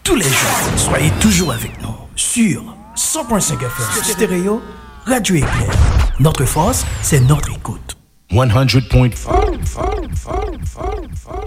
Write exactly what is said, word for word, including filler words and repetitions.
tous les jours. Soyez toujours avec nous sur cent point cinq F M Stéréo, Radio Éclair. Notre force, c'est notre écoute. one hundred point five